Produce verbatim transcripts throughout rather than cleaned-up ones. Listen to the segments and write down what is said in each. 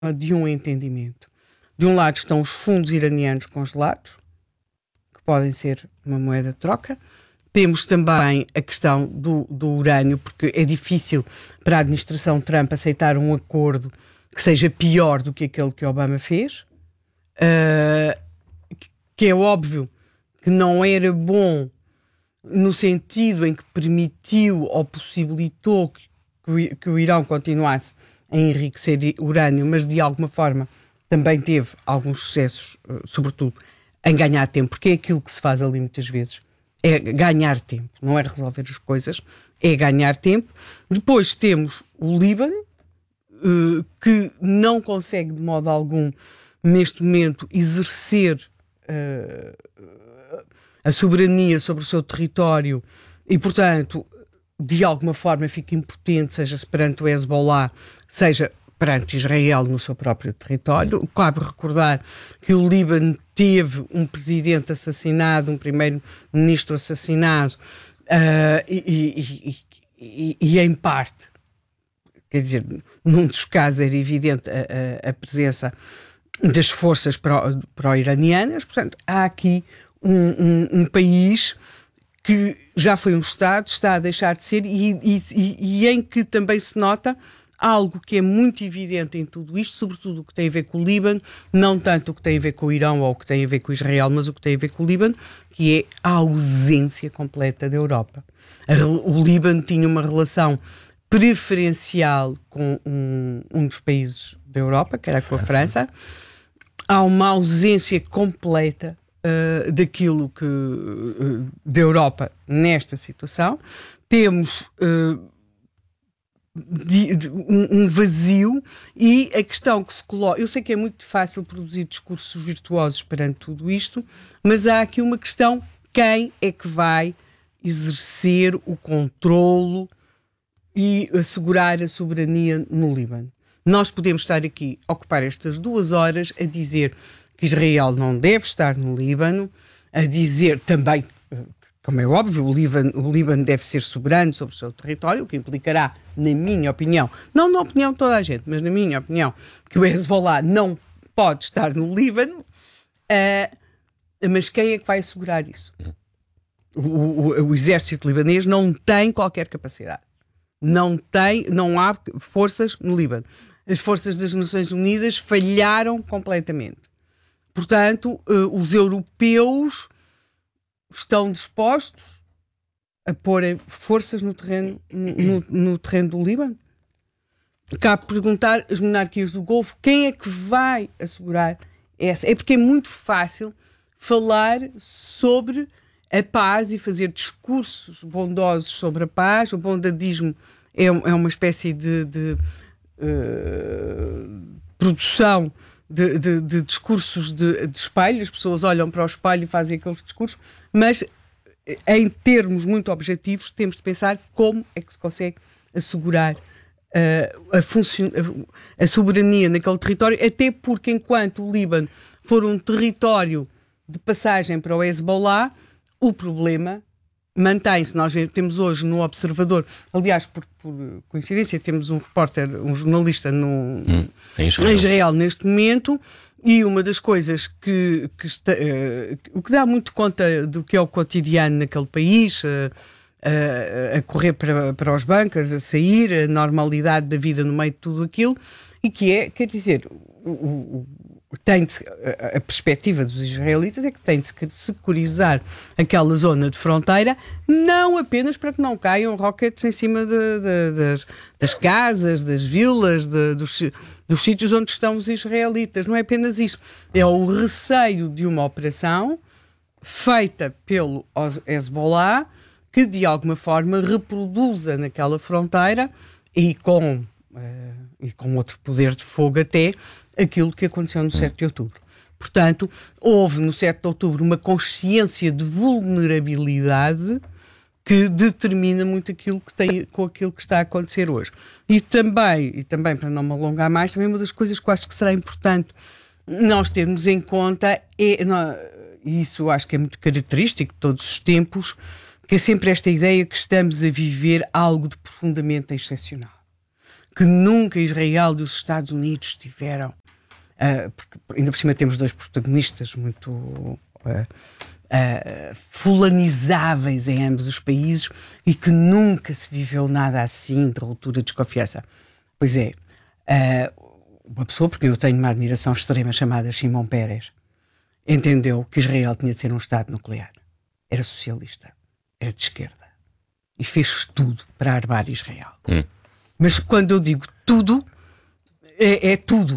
de um entendimento. De um lado estão os fundos iranianos congelados, que podem ser uma moeda de troca. Temos também a questão do, do urânio, porque é difícil para a administração Trump aceitar um acordo que seja pior do que aquele que Obama fez, uh, que é óbvio que não era bom no sentido em que permitiu ou possibilitou que, que, o, que o Irão continuasse a enriquecer urânio, mas de alguma forma também teve alguns sucessos, uh, sobretudo em ganhar tempo, porque é aquilo que se faz ali muitas vezes. É ganhar tempo, não é resolver as coisas, é ganhar tempo. Depois temos o Líbano, uh, que não consegue de modo algum, neste momento, exercer uh, a soberania sobre o seu território e, portanto, de alguma forma fica impotente, seja perante o Hezbollah, seja perante Israel no seu próprio território. Cabe recordar que o Líbano teve um presidente assassinado, um primeiro-ministro assassinado, uh, e, e, e, e em parte, quer dizer, num dos casos era evidente a, a, a presença das forças pró, pró-iranianas. Portanto, há aqui um, um, um país que já foi um Estado, está a deixar de ser, e, e, e, e em que também se nota algo que é muito evidente em tudo isto, sobretudo o que tem a ver com o Líbano, não tanto o que tem a ver com o Irão ou o que tem a ver com Israel, mas o que tem a ver com o Líbano, que é a ausência completa da Europa. A, o Líbano tinha uma relação preferencial com um, um dos países da Europa, que era com a França. Há uma ausência completa uh, daquilo que uh, da Europa nesta situação. Temos uh, De, de, um, um vazio, e a questão que se coloca, eu sei que é muito fácil produzir discursos virtuosos perante tudo isto, mas há aqui uma questão: quem é que vai exercer o controlo e assegurar a soberania no Líbano? Nós podemos estar aqui a ocupar estas duas horas a dizer que Israel não deve estar no Líbano, a dizer também, como é óbvio, o Líbano, o Líbano deve ser soberano sobre o seu território, o que implicará, na minha opinião, não na opinião de toda a gente, mas na minha opinião, que o Hezbollah não pode estar no Líbano. Uh, mas quem é que vai assegurar isso? O, o, o exército libanês não tem qualquer capacidade. Não tem, não há forças no Líbano. As forças das Nações Unidas falharam completamente. Portanto, uh, os europeus estão dispostos a porem forças no terreno, no, no terreno do Líbano? Cabe perguntar as monarquias do Golfo, quem é que vai assegurar essa? É porque é muito fácil falar sobre a paz e fazer discursos bondosos sobre a paz. O bondadismo é, é uma espécie de, de uh, produção De, de, de discursos de, de espelho. As pessoas olham para o espelho e fazem aqueles discursos, mas em termos muito objetivos temos de pensar como é que se consegue assegurar uh, a, funcion- a soberania naquele território, até porque enquanto o Líbano for um território de passagem para o Hezbollah, o problema mantém-se. Nós temos hoje no Observador, aliás, por, por coincidência, temos um repórter, um jornalista no, hum, em, Israel. em Israel neste momento, e uma das coisas que, que está, uh, o que dá muito conta do que é o cotidiano naquele país, uh, uh, a correr para, para os bancos, a sair, a normalidade da vida no meio de tudo aquilo, e que é, quer dizer, o, o, tem de, a, a perspectiva dos israelitas é que tem de securizar aquela zona de fronteira, não apenas para que não caiam rockets em cima de, de, das, das casas, das vilas, de, dos, dos sítios onde estão os israelitas. Não é apenas isso. É o receio de uma operação feita pelo Hezbollah que, de alguma forma, reproduza naquela fronteira e com, uh, e com outro poder de fogo até, aquilo que aconteceu no sete de outubro. Portanto, houve no sete de outubro uma consciência de vulnerabilidade que determina muito aquilo que tem, com aquilo que está a acontecer hoje. E também, e também, para não me alongar mais, também uma das coisas que eu acho que será importante nós termos em conta, é, não, isso eu acho que é muito característico de todos os tempos, que é sempre esta ideia que estamos a viver algo de profundamente excepcional. que nunca Israel e os Estados Unidos tiveram, uh, porque ainda por cima temos dois protagonistas muito uh, uh, fulanizáveis em ambos os países e que nunca se viveu nada assim de ruptura de desconfiança. Pois é, uh, uma pessoa, porque eu tenho uma admiração extrema, chamada Shimon Peres, entendeu que Israel tinha de ser um Estado nuclear. Era socialista, era de esquerda. E fez tudo para armar Israel. Hum. Mas quando eu digo tudo, é, é tudo.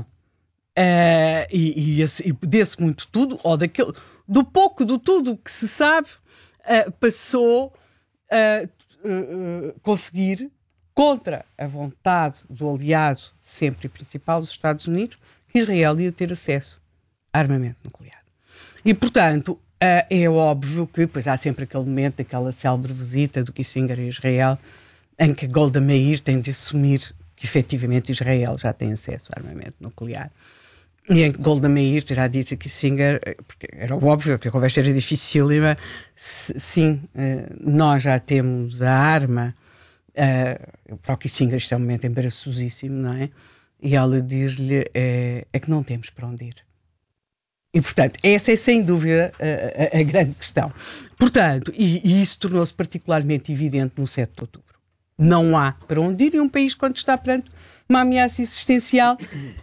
Uh, e, e, esse, e desse muito tudo, ou daquele, do pouco do tudo que se sabe, uh, passou a uh, uh, conseguir, contra a vontade do aliado sempre e principal dos Estados Unidos, que Israel ia ter acesso a armamento nuclear. E, portanto, Uh, é óbvio que pois há sempre aquele momento, aquela célebre visita do Kissinger a Israel, em que Golda Meir tem de assumir que efetivamente Israel já tem acesso a armamento nuclear. E em que Golda Meir terá dito a Kissinger, porque era óbvio que a conversa era dificílima, sim, uh, nós já temos a arma, uh, para o Kissinger isto é um momento embaraçosíssimo, não é? E ela diz-lhe, é, é que não temos para onde ir. E, portanto, essa é sem dúvida a, a, a grande questão. Portanto, e, e isso tornou-se particularmente evidente no sete de outubro. Não há para onde ir e um país, quando está perante uma ameaça existencial,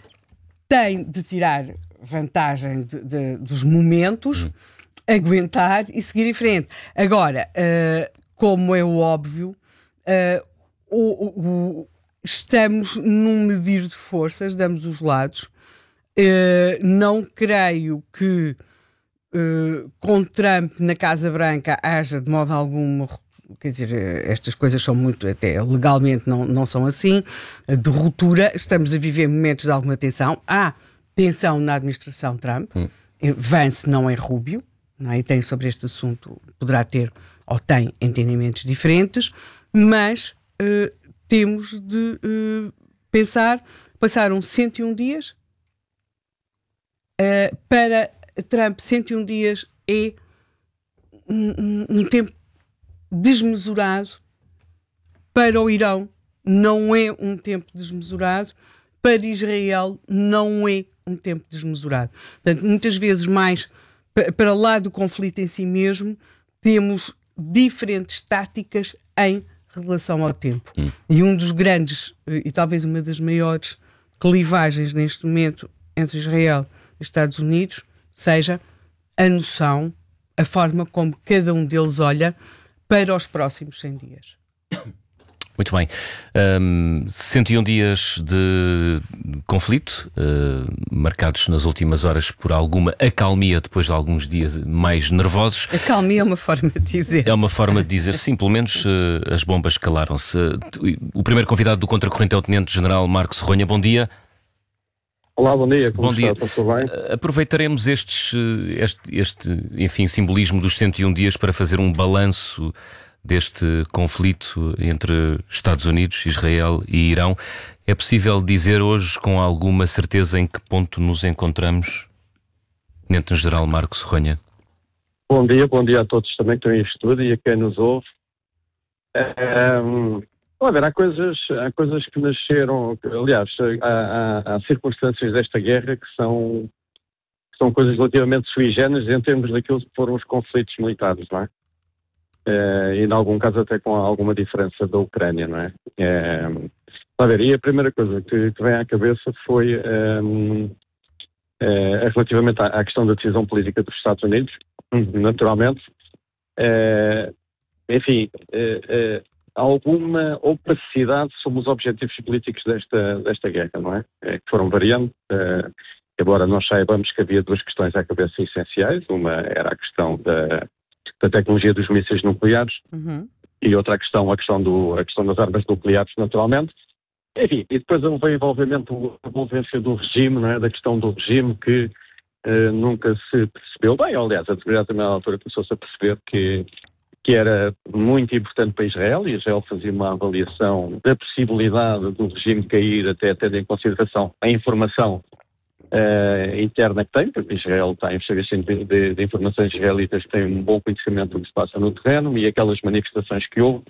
tem de tirar vantagem de, de, dos momentos, hum. aguentar e seguir em frente. Agora, uh, como é óbvio, uh, o, o, estamos num medir de forças de ambos os lados. Uh, não creio que uh, com Trump na Casa Branca haja de modo algum, quer dizer, estas coisas são muito, até legalmente não, não são assim, de ruptura. Estamos a viver momentos de alguma tensão. Há tensão na administração Trump. Hum. Vance não é Rubio, não é? E tem sobre este assunto, poderá ter ou tem entendimentos diferentes, mas uh, temos de uh, pensar, passaram cento e um dias. Uh, para Trump, cento e um dias é um, um, um tempo desmesurado. Para o Irão, não é um tempo desmesurado. Para Israel, não é um tempo desmesurado. Portanto, muitas vezes mais p- para lá do conflito em si mesmo, temos diferentes táticas em relação ao tempo. Hum. E um dos grandes, e talvez uma das maiores clivagens neste momento entre Israel Estados Unidos, seja a noção, a forma como cada um deles olha para os próximos cem dias. Muito bem. Um, cento e um dias de conflito, uh, marcados nas últimas horas por alguma acalmia depois de alguns dias mais nervosos. Acalmia é uma forma de dizer. É uma forma de dizer, sim, pelo menos uh, as bombas calaram-se. O primeiro convidado do Contracorrente é o Tenente-General Marco Serronha. Bom dia. Olá, bom dia. Como bom está? dia. Tudo bem? Aproveitaremos estes, este, este, enfim, simbolismo dos cento e um dias para fazer um balanço deste conflito entre Estados Unidos, Israel e Irão. É possível dizer hoje com alguma certeza em que ponto nos encontramos? Tenente-General Marco Serronha. Bom dia, bom dia a todos também que estão em estúdio e a quem nos ouve. Um... A ver, há coisas, há coisas que nasceram, aliás, há, há, há circunstâncias desta guerra que são, que são coisas relativamente sui generis em termos daquilo que foram os conflitos militares, não é? É, e, em algum caso, até com alguma diferença da Ucrânia, não é? É, a ver, e a primeira coisa que, que vem à cabeça foi um, é, relativamente à, à questão da decisão política dos Estados Unidos, naturalmente. É, enfim, é, é, alguma opacidade sobre os objetivos políticos desta, desta guerra, não é? É que foram variando, uh, embora nós saibamos que havia duas questões à cabeça essenciais. Uma era a questão da, da tecnologia dos mísseis nucleares, uhum. e outra a questão, a, questão do, a questão das armas nucleares, naturalmente. Enfim, e depois houve o envolvimento, a envolvência do regime, não é? Da questão do regime que uh, nunca se percebeu bem. Aliás, a determinada altura começou-se a perceber que que era muito importante para Israel, e Israel fazia uma avaliação da possibilidade do regime cair, até tendo em consideração a informação uh, interna que tem, porque Israel tem os serviços de, de, de informações israelitas que têm um bom conhecimento do que se passa no terreno, e aquelas manifestações que houve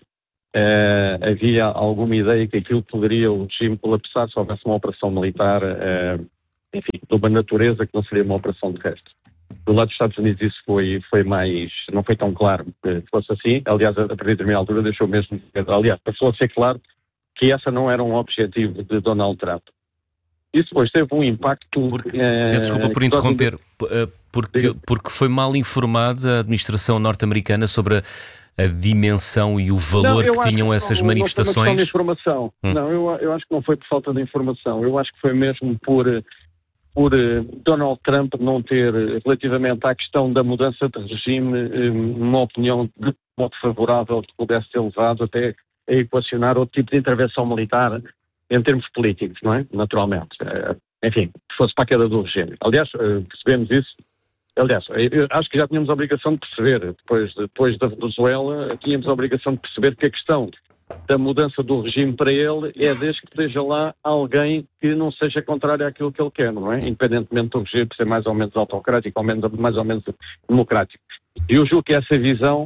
uh, havia alguma ideia que aquilo poderia o regime colapsar se houvesse uma operação militar, uh, enfim, de uma natureza que não seria uma operação de resto. Do lado dos Estados Unidos isso foi, foi mais, não foi tão claro que fosse assim. Aliás, a partir de determinada altura deixou mesmo, aliás, passou a ser claro que essa não era um objetivo de Donald Trump. Isso depois teve um impacto... Porque, eh, peço desculpa por interromper, porque, porque foi mal informada a administração norte-americana sobre a, a dimensão e o valor não, que tinham que essas não, manifestações? Não foi de informação. Hum. Não, eu, eu acho que não foi por falta de informação. Eu acho que foi mesmo por... por Donald Trump não ter, relativamente à questão da mudança de regime, uma opinião de modo favorável que pudesse ter levado até a equacionar outro tipo de intervenção militar em termos políticos, não é? Naturalmente. Enfim, que fosse para a queda do regime. Aliás, percebemos isso. Aliás, eu acho que já tínhamos a obrigação de perceber, depois, depois da Venezuela, tínhamos a obrigação de perceber que a questão da mudança do regime para ele é desde que esteja lá alguém que não seja contrário àquilo que ele quer, não é? Independentemente do regime ser mais ou menos autocrático ou menos, mais ou menos democrático. E eu julgo que essa visão,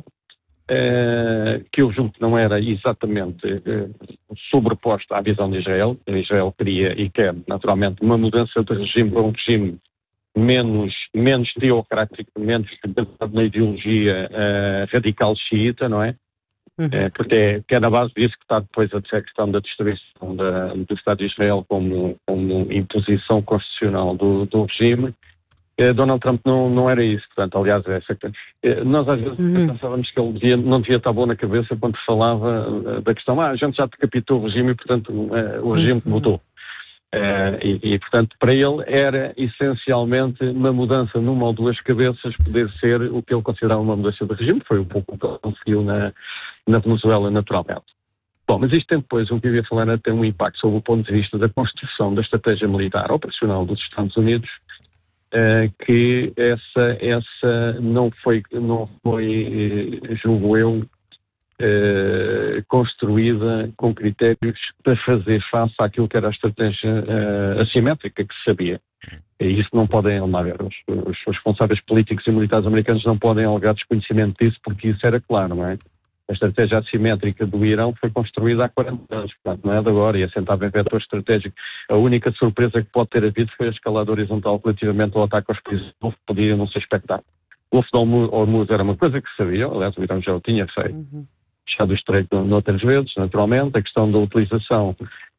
eh, que eu julgo que não era exatamente eh, sobreposta à visão de Israel, Israel queria e quer naturalmente uma mudança de regime para um regime menos, menos teocrático, menos na ideologia eh, radical xiita, não é? Uhum. É, porque é, que é na base disso que está depois a questão da destruição da, do Estado de Israel como, como imposição constitucional do, do regime. É, Donald Trump não, não era isso, portanto, aliás, essa, é, nós às vezes uhum. pensávamos que ele devia, não devia estar bom na cabeça quando falava uh, da questão, ah, a gente já decapitou o regime e, portanto, uh, o regime uhum. mudou. Uh, e, e, portanto, para ele era essencialmente uma mudança numa ou duas cabeças poder ser o que ele considerava uma mudança de regime, foi um pouco o que ele conseguiu na, na Venezuela naturalmente. Bom, mas isto tem depois, o que eu ia falar, tem um impacto sobre o ponto de vista da construção da estratégia militar operacional dos Estados Unidos, uh, que essa, essa não foi, não foi uh, julgo eu, Uh, construída com critérios para fazer face àquilo que era a estratégia uh, assimétrica que se sabia. E isso não podem alegar. Os, os responsáveis políticos e militares americanos não podem alegar desconhecimento disso, porque isso era claro, não é? A estratégia assimétrica do Irão foi construída há quarenta anos, portanto não é de agora, e assentava em vetor estratégico. A única surpresa que pode ter havido foi a escalada horizontal relativamente ao ataque aos países do Golfo, podia não ser expectável. O Golfo de Hormuz era uma coisa que se sabia, aliás o Irão já o tinha feito. Uhum. Fechado o estreito noutras vezes, naturalmente, a questão da utilização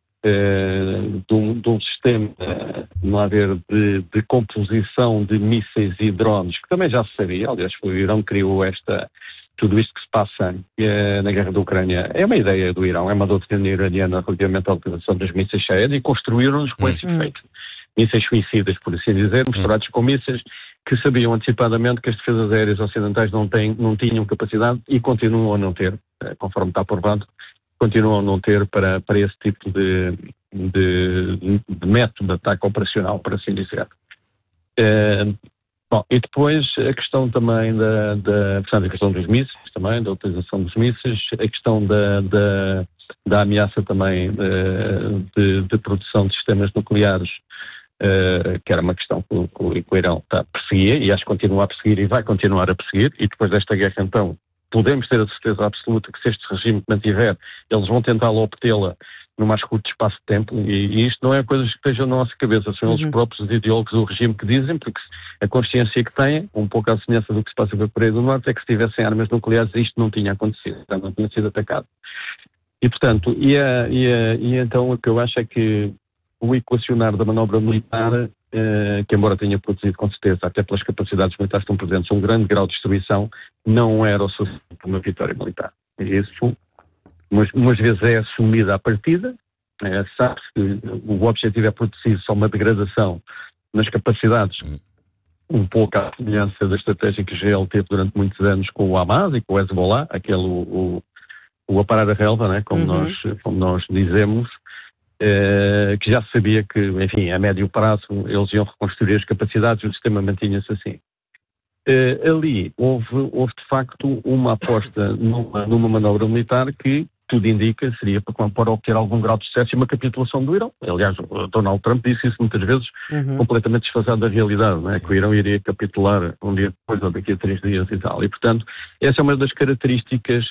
eh, de, um, de um sistema, eh, não haver de, de composição de mísseis e drones, que também já se sabia, aliás, o Irão criou esta, tudo isto que se passa eh, na guerra da Ucrânia, é uma ideia do Irão, é uma doutrina iraniana relativamente à utilização dos mísseis Shahed e construíram-nos com esse efeito. Mísseis suicidas, por assim dizer, misturados com mísseis que sabiam antecipadamente que as defesas aéreas ocidentais não, têm, não tinham capacidade e continuam a não ter, conforme está provado, continuam a não ter para, para esse tipo de, de, de método de ataque operacional, por assim dizer. É, bom, e depois a questão também da, da, portanto, a questão dos mísseis, também, da utilização dos mísseis, a questão da, da, da ameaça também de, de produção de sistemas nucleares, Uh, que era uma questão que o, que o Irão está a perseguir e acho que continua a perseguir e vai continuar a perseguir, e depois desta guerra então podemos ter a certeza absoluta que se este regime mantiver, eles vão tentá-la obtê-la no mais curto espaço de tempo, e, e isto não é coisas que estejam na nossa cabeça, são uhum. eles próprios ideólogos do regime que dizem, porque a consciência que têm, um pouco à semelhança do que se passa com a Coreia do Norte, é que se tivessem armas nucleares isto não tinha acontecido, não tinha sido atacado. E portanto, e, a, e, a, e então o que eu acho é que o equacionar da manobra militar, eh, que embora tenha produzido com certeza, até pelas capacidades militares que estão presentes, um grande grau de destruição, não era o suficiente para uma vitória militar. E isso, umas, umas vezes é assumida à partida, é, sabe-se que o objetivo é produzir só uma degradação nas capacidades, um pouco à semelhança da estratégia que Israel teve durante muitos anos com o Hamas e com o Hezbollah, aquele o, o aparar a relva, né, como, uhum. nós, como nós dizemos, Uh, que já se sabia que, enfim, a médio prazo eles iam reconstruir as capacidades e o sistema mantinha-se assim. Uh, ali houve, houve de facto uma aposta numa, numa manobra militar que tudo indica seria para, para obter algum grau de sucesso e uma capitulação do Irão. Aliás, Donald Trump disse isso muitas vezes, uhum. completamente desfasado da realidade, não é? Que o Irão iria capitular um dia depois ou daqui a três dias e tal. E, portanto, essa é uma das características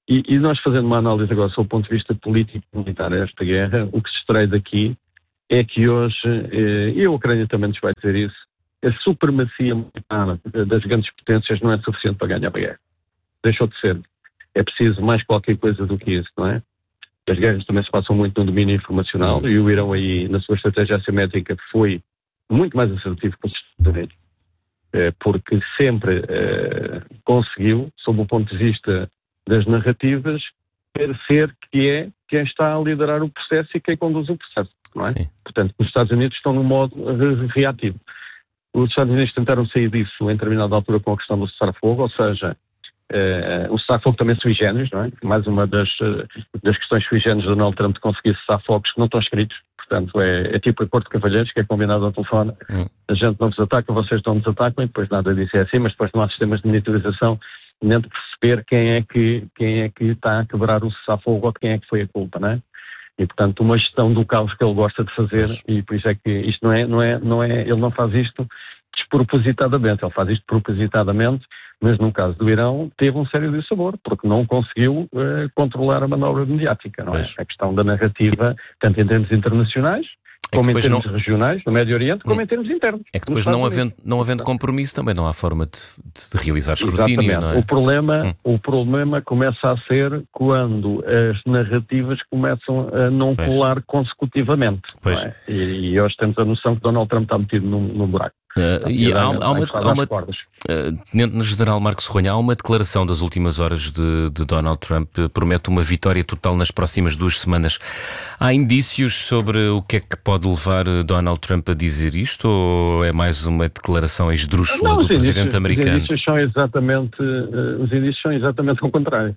E, e nós fazendo uma análise agora sob o ponto de vista político e militar a esta guerra, o que se extrai daqui é que hoje, eh, e a Ucrânia também nos vai dizer isso, a supremacia militar das grandes potências não é suficiente para ganhar a guerra. Deixou de ser. É preciso mais qualquer coisa do que isso, não é? As guerras também se passam muito no domínio informacional e o Irão aí, na sua estratégia assimétrica, foi muito mais assertivo que os Estados Unidos, porque sempre eh, conseguiu, sob o ponto de vista das narrativas, parecer que é quem está a liderar o processo e quem conduz o processo, não é? Sim. Portanto, os Estados Unidos estão num modo reativo. Os Estados Unidos tentaram sair disso em determinada altura com a questão do cessar-fogo, ou seja, Uh, o cessar-fogo também sui generis, não é? Mais uma das, uh, das questões sui generis do Donald Trump de conseguir cessar fogos que não estão escritos, portanto é, é tipo acordo de cavalheiros que é combinado ao telefone, hum. a gente não vos ataca, vocês não nos atacam e depois nada disso é assim, mas depois não há sistemas de monitorização nem de perceber quem é que, quem é que está a quebrar o cessar-fogo ou de quem é que foi a culpa, não é? E portanto uma gestão do caos que ele gosta de fazer mas... e por isso é que isto não é, não é, não é, ele não faz isto despropositadamente, ele faz isto propositadamente, mas no caso do Irão teve um sério dissabor, porque não conseguiu uh, controlar a manobra mediática, não é? A questão da narrativa, tanto em termos internacionais, é como em termos não... regionais, no Médio Oriente, como hum. em termos internos. É que depois não havendo, não havendo compromisso também não há forma de, de realizar escrutínio, exatamente. Não é? O problema, hum. o problema começa a ser quando as narrativas começam a não pois. colar consecutivamente. Pois. Não é? e, e hoje temos a noção que Donald Trump está metido num, num buraco. Uh, e há, há uma, há uma uh, no general Marcos Ronha, há uma declaração das últimas horas de, de Donald Trump, promete uma vitória total nas próximas duas semanas. Há indícios sobre o que é que pode levar Donald Trump a dizer isto, ou é mais uma declaração esdrúxula não, do presidente indícios, americano? Os indícios são exatamente, uh, os indícios são exatamente o contrário.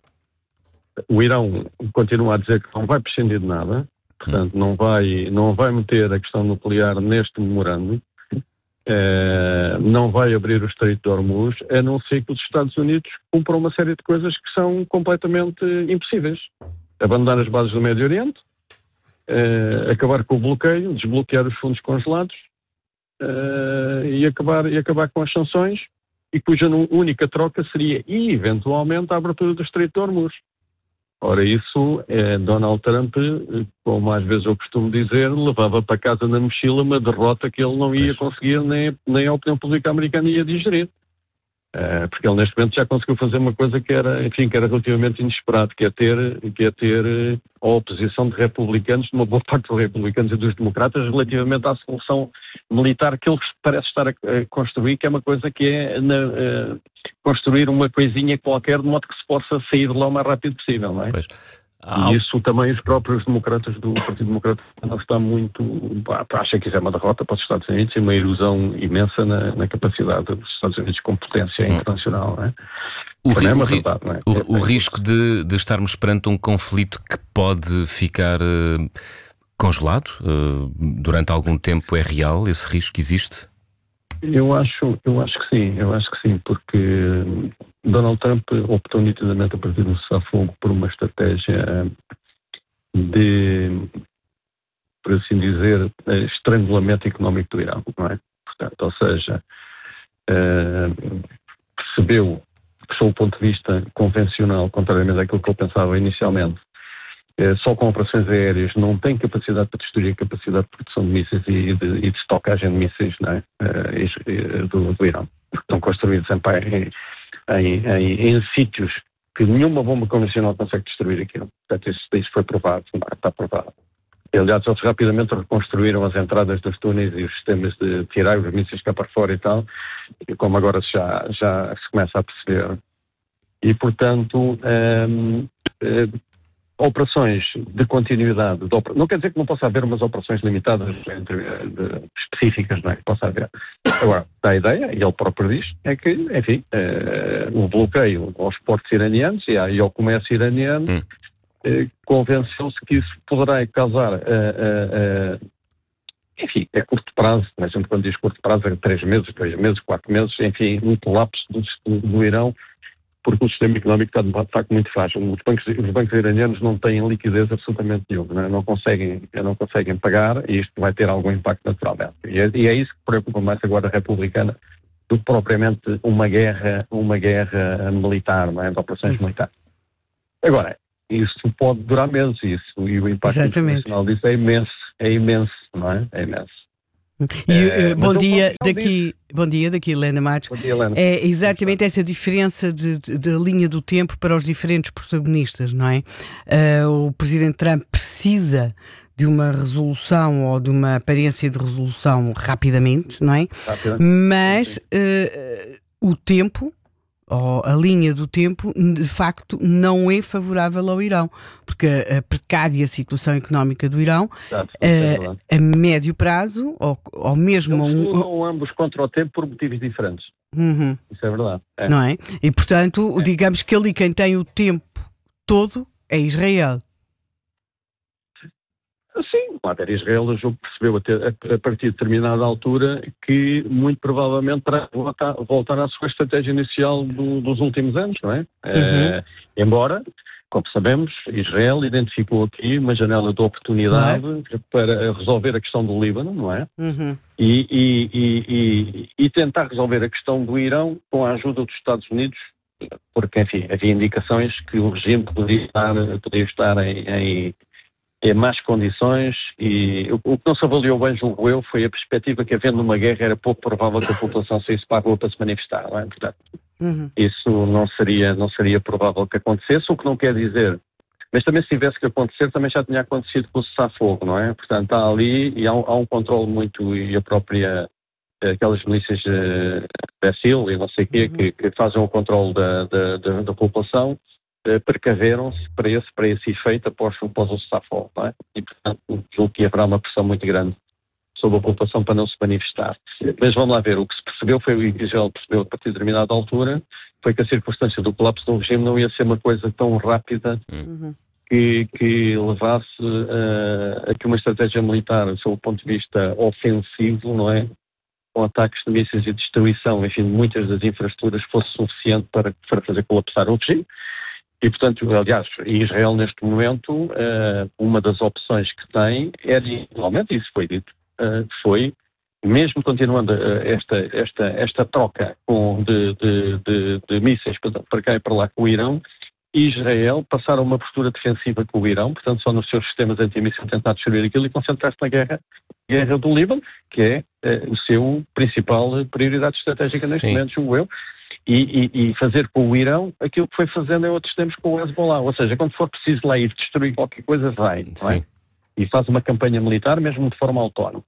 O Irão continua a dizer que não vai prescindir de nada, portanto hum. não vai, não vai meter a questão nuclear neste memorando. Uh, não vai abrir o Estreito de Hormuz, a não ser que os Estados Unidos cumpram uma série de coisas que são completamente impossíveis. Abandonar as bases do Médio Oriente, uh, acabar com o bloqueio, desbloquear os fundos congelados uh, e, acabar, e acabar com as sanções, e cuja única troca seria, e eventualmente, a abertura do Estreito de Hormuz. Ora, isso, é, Donald Trump, como às vezes eu costumo dizer, levava para casa na mochila uma derrota que ele não ia conseguir, nem, nem a opinião pública americana ia digerir. Uh, porque ele neste momento já conseguiu fazer uma coisa que era, enfim, que era relativamente inesperado, que é ter, que é ter a oposição de republicanos, de uma boa parte dos republicanos e dos democratas, relativamente à solução militar que ele parece estar a, a construir, que é uma coisa que é na, uh, construir uma coisinha qualquer de modo que se possa sair de lá o mais rápido possível, não é? Pois. Ah, e isso também os próprios democratas do Partido Democrata não está muito, pá, acha que isso é uma derrota para os Estados Unidos e uma erosão imensa na, na capacidade dos Estados Unidos como potência hum. internacional, não é? O, ri, é uma verdade, não é? o, é, o é, risco de, de estarmos perante um conflito que pode ficar uh, congelado uh, durante algum tempo é real? Esse risco existe? Eu acho, eu acho que sim, eu acho que sim, porque Donald Trump optou nitidamente a partir do cessar-fogo por uma estratégia de, por assim dizer, estrangulamento económico do Irão, não é? Portanto, ou seja, uh, percebeu que, sob o ponto de vista convencional, contrariamente àquilo que ele pensava inicialmente, só com operações aéreas não tem capacidade para destruir a capacidade de produção de mísseis e de, e de estocagem de mísseis, não é? do, do Irão. Estão construídos em, em, em, em sítios que nenhuma bomba convencional consegue destruir aquilo. Portanto, isso, isso foi provado, está provado. E, aliás, eles rapidamente reconstruíram as entradas dos túneis e os sistemas de tirar os mísseis cá para fora e tal, e como agora já, já se começa a perceber. E, portanto, hum, hum, operações de continuidade, de opera... não quer dizer que não possa haver umas operações limitadas entre, de, específicas, não é? Que possa haver. Agora, dá a ideia, e ele próprio diz, é que, enfim, eh, o bloqueio aos portos iranianos e, e ao comércio iraniano hum. eh, convenceu-se que isso poderá causar, eh, eh, eh, enfim, é curto prazo, mas a gente quando diz curto prazo é três meses, dois meses, quatro meses, enfim, um colapso do, do, do Irão, porque o sistema económico está de facto muito frágil. Os bancos, os bancos iranianos não têm liquidez absolutamente nenhuma, não, é? não, conseguem, não conseguem pagar e isto vai ter algum impacto naturalmente. E é, e é isso que preocupa mais agora a republicana do que propriamente uma guerra, uma guerra militar, não é? De operações militares. Agora, isso pode durar meses, isso, e o impacto Exatamente. internacional disso é imenso, é imenso, não é? É imenso. E, É, uh, bom, mas dia eu daqui, bom dia daqui, Helena Matos. Bom dia, Helena. É exatamente essa diferença de, de, de linha do tempo para os diferentes protagonistas, não é? Uh, o Presidente Trump precisa de uma resolução ou de uma aparência de resolução rapidamente, não é? Rápido. Mas uh, o tempo, ou a linha do tempo, de facto não é favorável ao Irão, porque a, a precária situação económica do Irão, Exato, é a, a médio prazo, ou, ou mesmo... Eles um, lutam ambos contra o tempo por motivos diferentes. Uhum. Isso é verdade. É. Não é? E, portanto, É. digamos que ali quem tem o tempo todo é Israel. Sim, a ver, Israel, o jogo percebeu até, a, a partir de determinada altura que muito provavelmente terá de voltar, voltar à sua estratégia inicial do, dos últimos anos, não é? Uhum. É, embora, como sabemos, Israel identificou aqui uma janela de oportunidade, claro, para resolver a questão do Líbano, não é? Uhum. E, e, e, e, e tentar resolver a questão do Irão com a ajuda dos Estados Unidos, porque, enfim, havia indicações que o regime podia estar, podia estar em, em em más condições, e o, o que não se avaliou bem, julgo eu, foi a perspectiva que, havendo uma guerra, era pouco provável que a população saísse para a rua para se manifestar, não é? Portanto, uhum. isso não seria, não seria provável que acontecesse, o que não quer dizer, mas também se tivesse que acontecer, também já tinha acontecido com o cessar-fogo, não é? Portanto, está ali e há um, há um controle muito, e a própria, aquelas milícias uh, da S I L e não sei o quê, uhum. que, que fazem o controle da, da, da, da população, precaveram-se para esse, para esse efeito após, após o cessar-fogo, não é? E, portanto, julgo que haverá uma pressão muito grande sobre a população para não se manifestar. Mas vamos lá ver, o que se percebeu foi, o que Israel percebeu a partir de determinada altura, foi que a circunstância do colapso do regime não ia ser uma coisa tão rápida uhum. que, que levasse uh, a que uma estratégia militar, sob o ponto de vista ofensivo, não é? Com ataques de mísseis e destruição, enfim, de muitas das infraestruturas, fosse suficiente para, para fazer colapsar o regime. E, portanto, aliás, Israel neste momento, uma das opções que tem é, igualmente, isso foi dito, foi, mesmo continuando esta, esta, esta troca com, de, de, de, de mísseis para cá e para lá com o Irão, Israel passar a uma postura defensiva com o Irão, portanto, só nos seus sistemas antimísseis tentar destruir aquilo e concentrar-se na guerra, guerra do Líbano, que é o seu principal prioridade estratégica neste Sim. momento, julgo eu. E, e, e fazer com o Irão aquilo que foi fazendo em outros tempos com o Hezbollah. Ou seja, quando for preciso lá ir destruir qualquer coisa, vai. Não é? E faz uma campanha militar mesmo de forma autónoma.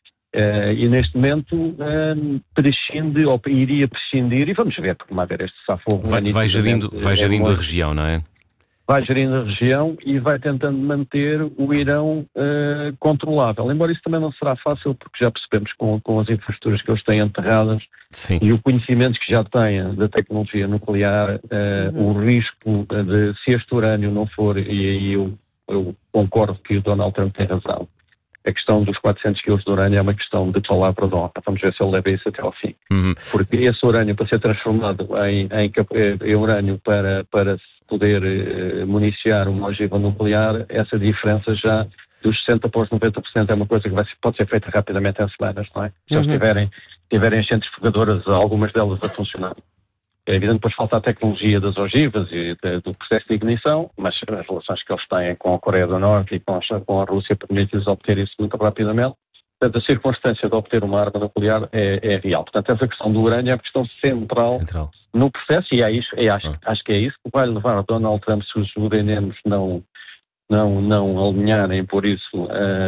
Uh, e neste momento uh, prescinde, ou iria prescindir, e vamos ver, porque vai haver este cessar-fogo. Vai, vai gerindo, vai gerindo a região, não é? Vai gerindo a região e vai tentando manter o Irão uh, controlável. Embora isso também não será fácil, porque já percebemos com, com as infraestruturas que eles têm enterradas Sim. e o conhecimento que já têm da tecnologia nuclear, uh, uhum. o risco de, se este urânio não for, e aí eu, eu concordo que o Donald Trump tem razão, a questão dos quatrocentos quilos de urânio é uma questão de palavra de honra. Vamos ver se ele leva isso até ao fim. Uhum. Porque esse urânio, para ser transformado em, em, em urânio para, para poder uh, municiar uma ogiva nuclear, essa diferença já dos sessenta por cento para os noventa por cento é uma coisa que vai, pode ser feita rapidamente em semanas, não é? Se eles uhum. tiverem, tiverem centrifugadoras, algumas delas a funcionar. É evidente que depois falta a tecnologia das ogivas e de, do processo de ignição, mas as relações que eles têm com a Coreia do Norte e com a, com a Rússia permitem-lhes obter isso muito rapidamente. Portanto, a circunstância de obter uma arma nuclear é, é real. Portanto, essa questão do urânio é uma questão central, central. no processo, e é isso, é, acho, ah. acho que é isso que vai levar Donald Trump, se os urenenos não, não, não alinharem por isso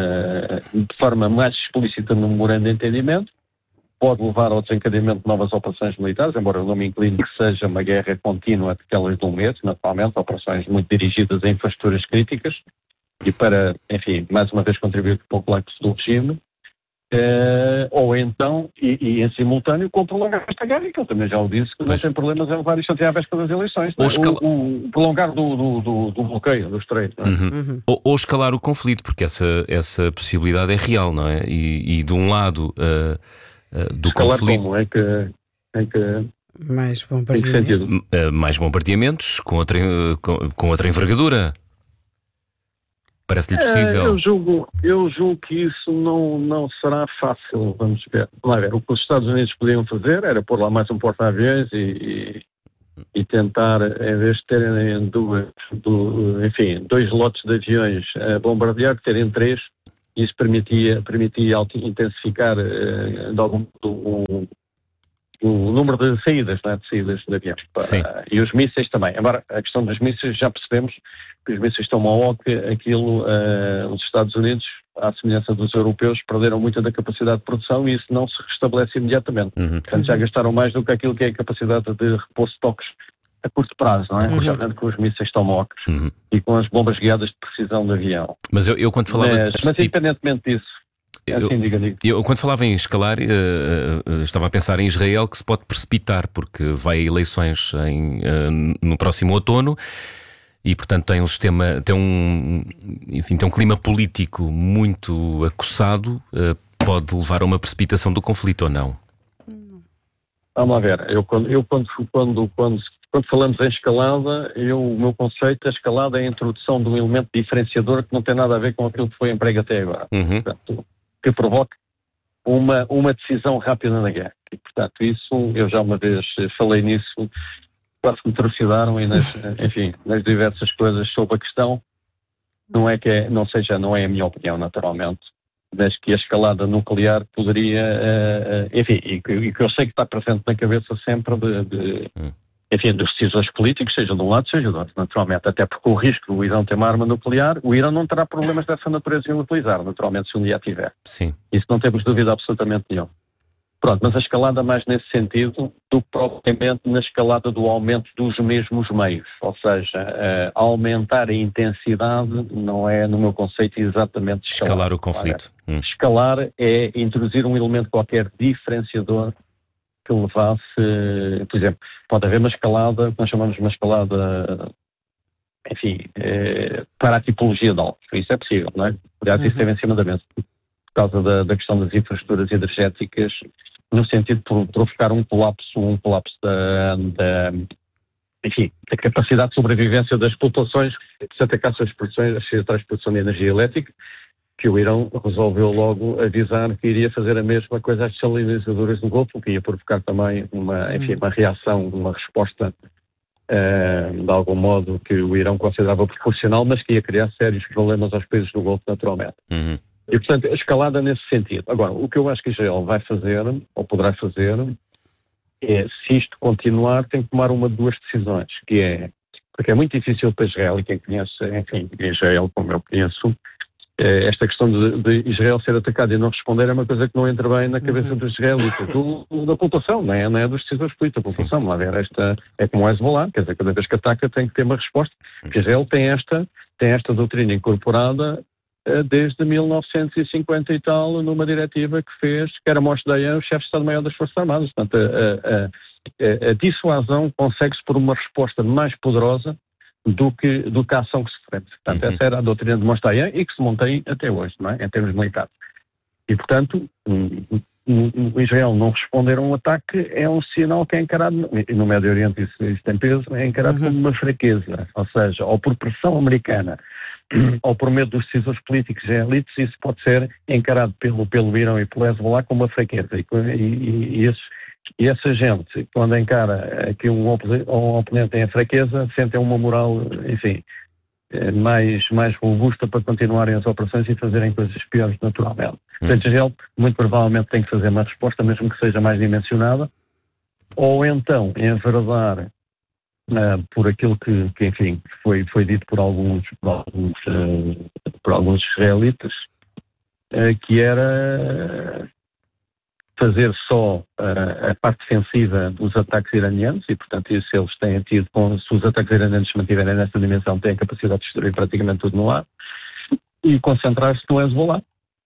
uh, de forma mais explícita no memorando de entendimento, pode levar ao desencadeamento de novas operações militares, embora eu não me incline que seja uma guerra contínua daquelas de um mês, naturalmente, operações muito dirigidas a infraestruturas críticas e para, enfim, mais uma vez contribuir para o colapso do regime, eh, ou então, e, e em simultâneo, com prolongar esta guerra, que eu também já o disse, que não tem problemas em levar isto até à véspera das eleições. Ou, escala... o, o prolongar do, do, do, do bloqueio, do estreito. É? Uhum. Uhum. Ou, ou escalar o conflito, porque essa, essa possibilidade é real, não é? E, e de um lado... Uh... do Escalar conflito. Como? É que, é que, mais bombardeamentos. Uh, mais bombardeamentos com outra, com, com outra envergadura. Parece-lhe possível? É, eu, julgo, eu julgo que isso não, não será fácil. Vamos ver. Vamos ver. O que os Estados Unidos podiam fazer era pôr lá mais um porta-aviões e, e tentar, em vez de terem duas, do, enfim, dois lotes de aviões a bombardear, terem três, isso permitia, permitia intensificar uh, de algum, o, o número de saídas, não é? De saídas de aviões. Para, e os mísseis também. Agora, a questão dos mísseis, já percebemos que os mísseis Tomahawk, aquilo, uh, os Estados Unidos, à semelhança dos europeus, perderam muita da capacidade de produção e isso não se restabelece imediatamente. Uhum. Portanto, já gastaram mais do que aquilo que é a capacidade de repor stocks a curto prazo, não é? Uhum. Com os mísseis Tomahawk uhum. e com as bombas guiadas de precisão de avião. Mas eu, eu quando falava... Mas, de... mas independentemente disso, eu, assim, diga, diga. eu quando falava em escalar, uh, uh, estava a pensar em Israel, que se pode precipitar, porque vai a eleições em, uh, no próximo outono, e portanto tem um sistema, tem um, enfim, tem um clima político muito acossado, uh, pode levar a uma precipitação do conflito ou não? Vamos lá ver, eu quando, eu, quando, quando, quando, quando falamos em escalada, eu, o meu conceito, a escalada é a introdução de um elemento diferenciador que não tem nada a ver com aquilo que foi emprego até agora. Uhum. Portanto, que provoque uma, uma decisão rápida na guerra. E, portanto, isso, eu já uma vez falei nisso, quase que me trucidaram e nas, enfim, nas diversas coisas sobre a questão. Não é que é, não seja, não é a minha opinião, naturalmente, mas que a escalada nuclear poderia, uh, uh, enfim, e que, e que eu sei que está presente na cabeça sempre de, de hum. enfim, dos decisores políticos, seja de um lado, seja do outro, naturalmente, até porque o risco do Irão ter uma arma nuclear, o Irão não terá problemas dessa natureza em utilizar, naturalmente, se um dia tiver. Sim. Isso não temos dúvida absolutamente nenhuma. Pronto, mas a escalada mais nesse sentido do que propriamente na escalada do aumento dos mesmos meios. Ou seja, uh, aumentar a intensidade não é, no meu conceito, exatamente escalar. Escalar o conflito. É. Hum. Escalar é introduzir um elemento qualquer diferenciador que levasse, por exemplo, pode haver uma escalada, que nós chamamos de uma escalada, enfim, é, para a tipologia de alvo. Isso é possível, não é? Aliás, uhum. isso esteve em cima da mesa. Por causa da, da questão das infraestruturas energéticas, no sentido de provocar um colapso, um colapso da, da, enfim, da capacidade de sobrevivência das populações que se atacassem às produções, às centrais de produção de energia elétrica, que o Irão resolveu logo avisar que iria fazer a mesma coisa às desalinizadoras do Golfo, que ia provocar também uma, enfim, uma reação, uma resposta, uh, de algum modo, que o Irão considerava proporcional, mas que ia criar sérios problemas aos países do Golfo, naturalmente. Uhum. E, portanto, a escalada nesse sentido. Agora, o que eu acho que Israel vai fazer, ou poderá fazer, é, se isto continuar, tem que tomar uma de duas decisões, que é, porque é muito difícil para Israel, e quem conhece, enfim, Israel, como eu conheço, é, esta questão de, de Israel ser atacado e não responder é uma coisa que não entra bem na cabeça uhum. dos israelitas, do, da população, não é, não é dos decisores políticos, da população. Lá ver, esta é como o Hezbollah, quer dizer, cada vez que ataca tem que ter uma resposta, porque Israel tem esta, tem esta doutrina incorporada desde mil novecentos e cinquenta e tal, numa diretiva que fez, que era Moshe Dayan, o chefe de Estado-Maior das Forças Armadas. Portanto, a, a, a dissuasão consegue-se por uma resposta mais poderosa do que, do que a ação que se frente. Portanto, uhum. essa era a doutrina de Moshe Dayan e que se mantém até hoje, não é? Em termos militares. E, portanto, o Israel não responder a um ataque é um sinal que é encarado, e no Médio Oriente isso, isso tem peso, é encarado uhum. como uma fraqueza. Ou seja, ou por pressão americana, ou por medo dos decisores políticos e elites, isso pode ser encarado pelo, pelo Irão e pelo Hezbollah como uma fraqueza. E, e, e, esses, e essa gente, quando encara que um, um oponente tem a fraqueza, sentem uma moral, enfim, mais, mais robusta para continuarem as operações e fazerem coisas piores naturalmente. Portanto, Israel muito provavelmente tem que fazer uma resposta, mesmo que seja mais dimensionada, ou então enverdar Uh, por aquilo que, que enfim, foi, foi dito por alguns, por alguns, uh, por alguns israelitas, uh, que era fazer só uh, a parte defensiva dos ataques iranianos, e portanto isso eles têm tido, com, se os ataques iranianos se mantiverem nessa dimensão, têm a capacidade de destruir praticamente tudo no ar, e concentrar-se no Hezbollah.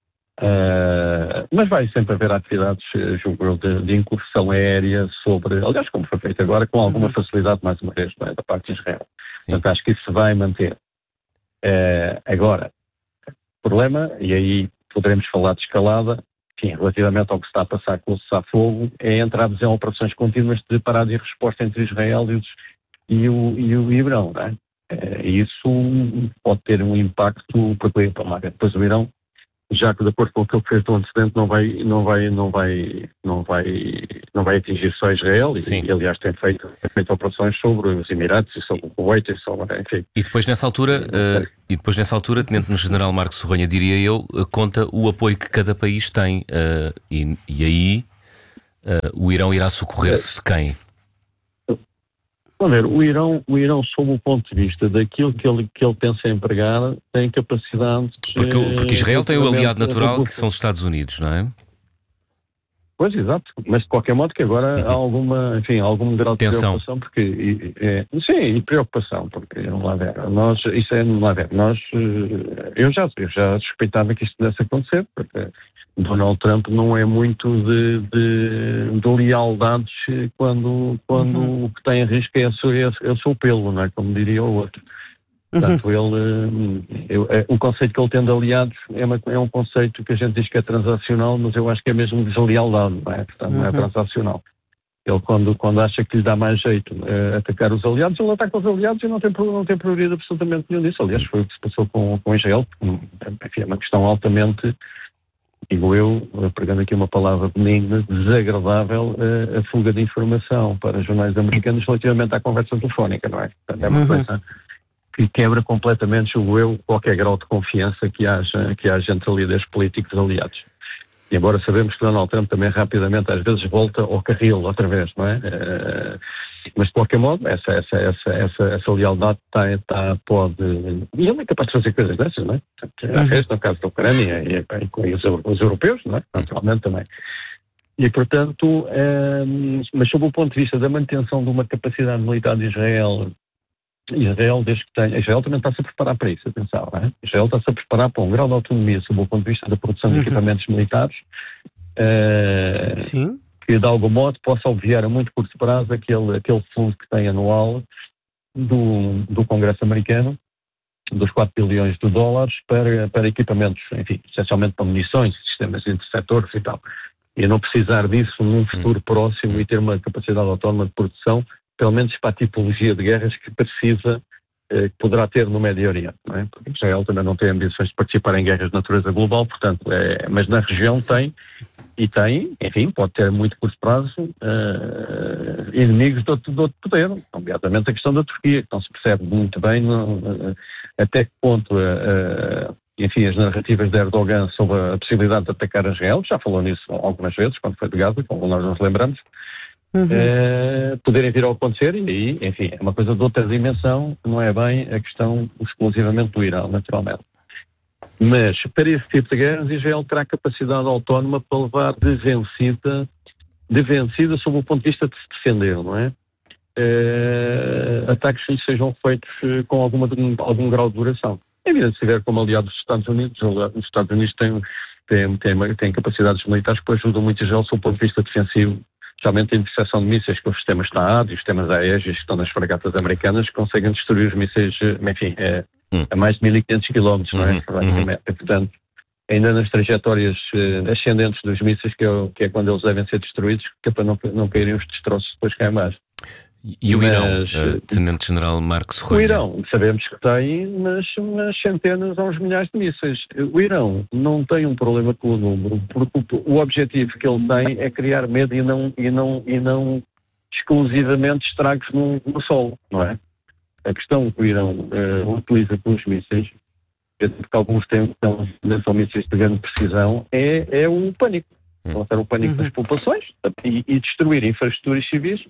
Uh, mas vai sempre haver atividades, julgo eu, de, de incursão aérea sobre, aliás, como foi feito agora, com alguma uhum. facilidade, mais uma vez, é, da parte de Israel. Sim. Portanto, acho que isso se vai manter. Uh, agora, o problema, e aí poderemos falar de escalada, enfim, relativamente ao que se está a passar com o cessar-fogo, é entrarmos em operações contínuas de parada e resposta entre Israel e, os, e, o, e o Irão, não é? Uh, isso pode ter um impacto, porque depois o Irão, já que de acordo com aquilo que fez do antecedente, não vai, não vai, não vai, não vai não vai atingir só Israel, e, e aliás tem feito, tem feito operações sobre os Emirados e sobre o Kuwait e sobre, enfim. E depois nessa altura, uh, e depois nessa altura, Tenente-General Marcos Sorronha, diria eu, uh, conta o apoio que cada país tem, uh, e, e aí uh, o Irão irá socorrer-se de quem? Vamos ver, o Irão, o Irão, sob o ponto de vista daquilo que ele, que ele pensa em empregar, tem capacidade... Porque, porque Israel tem o aliado natural, que são os Estados Unidos, não é? Pois, exato, mas de qualquer modo que agora uhum. há alguma, enfim, algum grau de Tensão. preocupação, porque, e, é, sim, e preocupação, porque, vamos lá ver, nós, isso é, vamos lá ver, nós, eu já, eu já suspeitava que isto pudesse acontecer, porque Donald Trump não é muito de, de, de lealdades quando, quando uhum. o que tem em risco é, é, é o seu pelo, não é? Como diria o outro. Portanto, uhum. ele, eu, é, o conceito que ele tem de aliados é, uma, é um conceito que a gente diz que é transacional, mas eu acho que é mesmo deslealdade, não é? Portanto, uhum. não é transacional. Ele, quando, quando acha que lhe dá mais jeito uh, atacar os aliados, ele ataca os aliados e não tem, não tem prioridade absolutamente nenhum disso. Aliás, foi o que se passou com, com Israel, enfim, é uma questão altamente, digo eu, pregando aqui uma palavra benigna, desagradável, uh, a fuga de informação para jornais americanos relativamente à conversa telefónica, não é? Portanto, é uma uhum. coisa que quebra completamente, julgo eu, qualquer grau de confiança que haja, que haja entre líderes políticos aliados. E embora sabemos que Donald Trump também rapidamente, às vezes, volta ao carril outra vez, não é? Uh, mas, de qualquer modo, essa, essa, essa, essa, essa lealdade está, está, pode... E ele é capaz de fazer coisas dessas, não é? Uhum. Fez no caso da Ucrânia e, e com os, os europeus, não é? Naturalmente também. E, portanto, um, mas sob o ponto de vista da manutenção de uma capacidade militar de Israel... Israel, desde que tem, Israel também está-se a preparar para isso, atenção, não é? Israel está-se a preparar para um grau de autonomia sob o ponto de vista da produção de uhum. equipamentos militares uh, Sim. que de algum modo possa obviar a muito curto prazo aquele, aquele fundo que tem anual do, do Congresso americano, dos quatro bilhões de dólares para, para equipamentos, enfim, essencialmente para munições, sistemas interceptores e tal. E não precisar disso num futuro próximo e ter uma capacidade autónoma de produção, pelo menos para a tipologia de guerras que precisa, eh, que poderá ter no Médio Oriente, não é? Porque Israel também não tem ambições de participar em guerras de natureza global, portanto, é, mas na região tem, e tem, enfim, pode ter a muito curto prazo, uh, inimigos de outro, de outro poder, obviamente a questão da Turquia, que não se percebe muito bem no, uh, até que ponto, uh, uh, enfim, as narrativas de Erdogan sobre a possibilidade de atacar Israel, já falou nisso algumas vezes, quando foi de Gaza, como nós nos lembramos, Uhum. Uh, poderem vir a acontecer, e aí, enfim, é uma coisa de outra dimensão, que não é bem a questão exclusivamente do Irão, naturalmente. Mas, para esse tipo de guerras, Israel terá capacidade autónoma para levar de vencida, de vencida sob o ponto de vista de se defender, não é? Uh, ataques que sejam feitos com alguma, algum grau de duração. É evidente, se tiver como aliado dos Estados Unidos, os Estados Unidos têm, têm, têm, têm capacidades militares que ajudam muito Israel sob o ponto de vista defensivo, especialmente a interseção de mísseis com os sistemas TAAD e os sistemas aéreos que estão nas fragatas americanas, que conseguem destruir os mísseis, enfim, é, hum. a mais de mil e quinhentos quilómetros, não é? Uhum. E, portanto, ainda nas trajetórias uh, ascendentes dos mísseis, que é, que é quando eles devem ser destruídos, que é para não, não caírem os destroços depois cá em baixo. E o mas, Irão, uh, Tenente-General Marcos Sorronha? O Irão, sabemos que tem nas, nas centenas aos milhares de mísseis. O Irão não tem um problema com o número, porque o, o objetivo que ele tem é criar medo e não, e não, e não exclusivamente estragos no, no solo, não é? A questão que o Irão uh, utiliza com os mísseis, porque alguns têm, são mísseis de grande precisão, é, é o pânico. Lançar o pânico uhum. das populações e, e destruir infraestruturas civis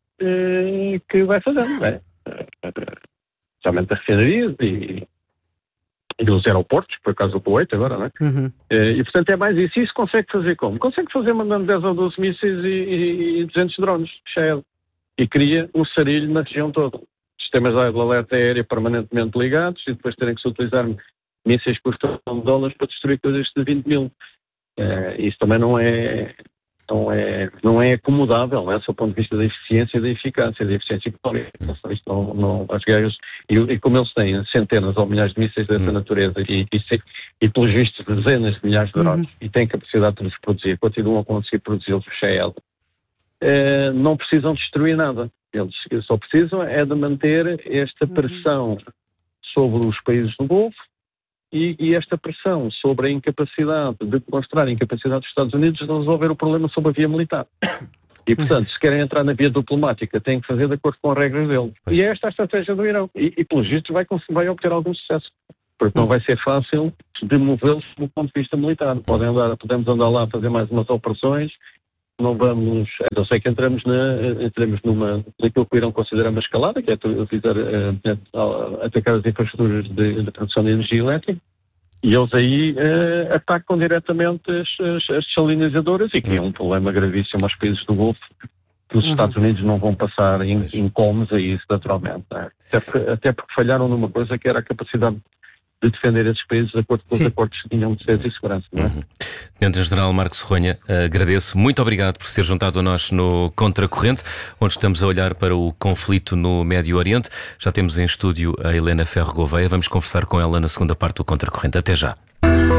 que vai fazendo, não é? Especialmente as refinarias e, e os aeroportos, por acaso do Kuwait agora, não é? Uhum. E portanto é mais isso. Isso consegue fazer como? Consegue fazer mandando dez ou doze mísseis e, e, e duzentos drones, cheio. E cria um sarilho na região toda. Sistemas de alerta aérea permanentemente ligados e depois terem que se utilizar mísseis que custam dólares para destruir coisas de vinte mil. Isso também não é... Não é, não é acomodável, não é? Só do ponto de vista da eficiência e da eficácia, da eficiência económica. Não, não, as guerras, e, e como eles têm centenas ou milhares de mísseis dessa uhum. natureza e, e, e, pelos vistos, dezenas de milhares de drones, uhum. e têm capacidade de os produzir, continuam a conseguir produzi-los, eh, não precisam destruir nada. Eles só precisam é de manter esta pressão uhum. sobre os países do Golfo, E, e esta pressão sobre a incapacidade de demonstrar a incapacidade dos Estados Unidos de resolver o problema sob a via militar. E, portanto, se querem entrar na via diplomática, têm que fazer de acordo com as regras dele. Pois. E é esta a estratégia do Irão. E, e pelos vistos, vai, vai obter algum sucesso. Porque não vai ser fácil demovê-los do ponto de vista militar. Podem andar, podemos andar lá a fazer mais umas operações, não vamos... Eu sei que entramos, na, entramos numa... naquilo que o Irão considera uma escalada, que é utilizar, uh, atacar as infraestruturas de, de produção de energia elétrica, e eles aí uh, atacam diretamente as, as, as desalinizadoras e criam um problema gravíssimo aos países do Golfo, que os uhum. Estados Unidos não vão passar incómodos a isso, naturalmente. Né? Até, porque, até porque falharam numa coisa que era a capacidade de defender esses países de acordo com Sim. os acordos que tinham de defesa e segurança. Não é? Uhum. Tenente-General Marcos Serronha, agradeço. Muito obrigado por se ter juntado a nós no Contracorrente, onde estamos a olhar para o conflito no Médio Oriente. Já temos em estúdio a Helena Ferro Gouveia. Vamos conversar com ela na segunda parte do Contracorrente. Até já.